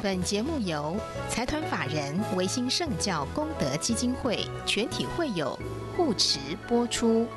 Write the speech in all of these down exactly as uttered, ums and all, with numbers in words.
本节目由财团法人维新圣教功德基金会全体会友护持播出。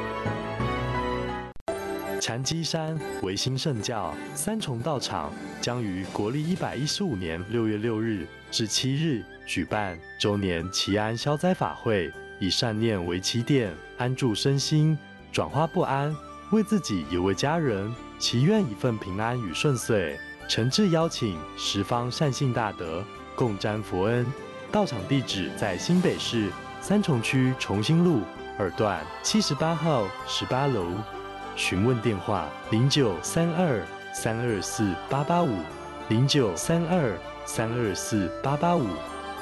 禅机山维新圣教三重道场将于国历一百一十五年六月六日至七日举办周年祈安消灾法会，以善念为起点，安住身心，转化不安，为自己也为家人祈愿一份平安与顺遂。诚挚邀请十方善信大德共沾佛恩。道场地址在新北市三重区重新路二段七十八号十八楼。询问电话：零九三二三二四八八五，零九三二三二四八八五。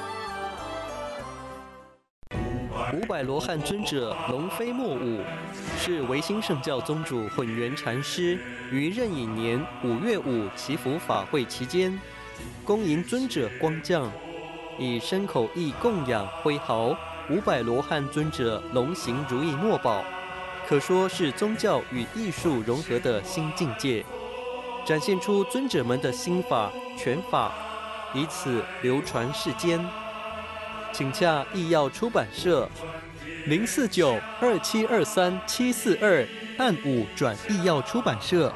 五百罗汉尊者龙飞莫舞，是维新圣教宗主混元禅师于壬寅年五月五祈福法会期间，恭迎尊者光降，以身口意供养挥毫五百罗汉尊者龙行如意墨宝，可说是宗教与艺术融合的新境界，展现出尊者们的心法拳法，以此流传世间。请洽艺耀出版社零四九二七二三七四二，按五转艺耀出版社。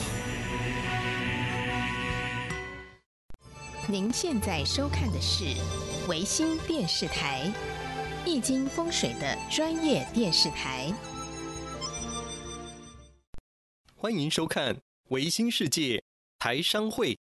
您现在收看的是维新电视台，易经风水的专业电视台。 欢迎收看维新世界台商会